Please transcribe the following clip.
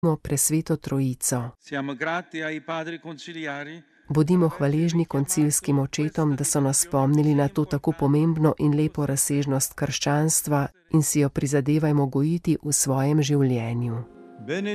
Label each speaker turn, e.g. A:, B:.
A: Presveto Trojico. Bodimo hvaležni koncilskim očetom, da so nas spomnili na to tako pomembno in lepo razsežnost krščanstva in si jo prizadevajmo gojiti v svojem življenju.